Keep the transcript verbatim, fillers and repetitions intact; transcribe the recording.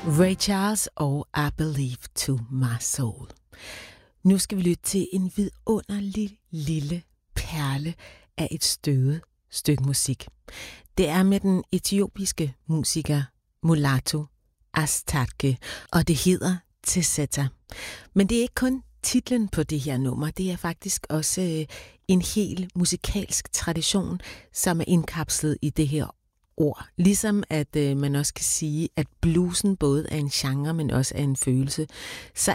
Ray Charles og I Believe to My Soul. Nu skal vi lytte til en vidunderlig lille perle af et støvet stykke musik. Det er med den etiopiske musiker Mulatu Astatke, og det hedder Teseta. Men det er ikke kun titlen på det her nummer, det er faktisk også en hel musikalsk tradition, som er indkapslet i det her ord. Ligesom at øh, man også kan sige, at bluesen både er en genre, men også er en følelse, så